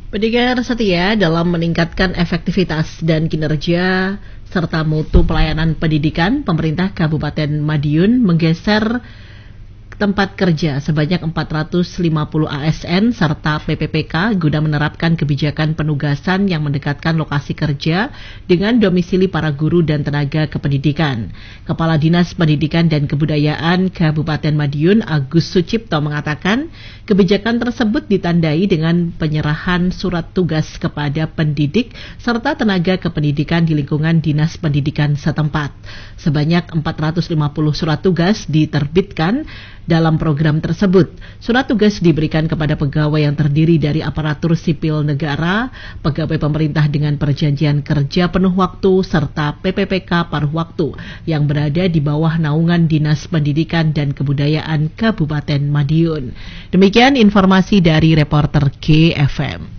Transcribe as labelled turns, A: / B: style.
A: Pendengar setia, dalam meningkatkan efektivitas dan kinerja serta mutu pelayanan pendidikan, pemerintah Kabupaten Madiun menggeser tempat kerja sebanyak 450 ASN serta PPPK guna menerapkan kebijakan penugasan yang mendekatkan lokasi kerja dengan domisili para guru dan tenaga kependidikan. Kepala Dinas Pendidikan dan Kebudayaan Kabupaten Madiun, Agus Sucipto, mengatakan kebijakan tersebut ditandai dengan penyerahan surat tugas kepada pendidik serta tenaga kependidikan di lingkungan Dinas Pendidikan setempat. Sebanyak 450 surat tugas diterbitkan dalam program tersebut. Surat tugas diberikan kepada pegawai yang terdiri dari aparatur sipil negara, pegawai pemerintah dengan perjanjian kerja penuh waktu, serta PPPK paruh waktu yang berada di bawah naungan Dinas Pendidikan dan Kebudayaan Kabupaten Madiun. Demikian informasi dari reporter GFM.